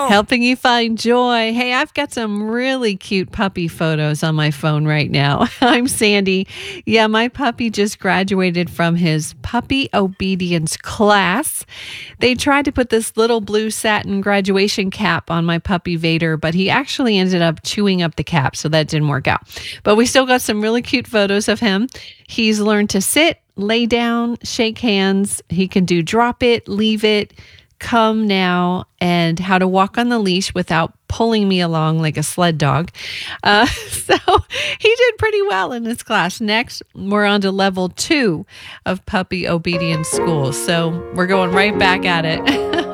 Helping you find joy. Hey, I've got some really cute puppy photos on my phone right now. I'm Sandy. Yeah, my puppy just graduated from his puppy obedience class. They tried to put this little blue satin graduation cap on my puppy Vader, but he actually ended up chewing up the cap, so that didn't work out. But we still got some really cute photos of him. He's learned to sit, lay down, shake hands. He can do drop it, leave it, come now, and how to walk on the leash without pulling me along like a sled dog. So he did pretty well in this class. Next, we're on to level 2 of puppy obedience school. So we're going right back at it.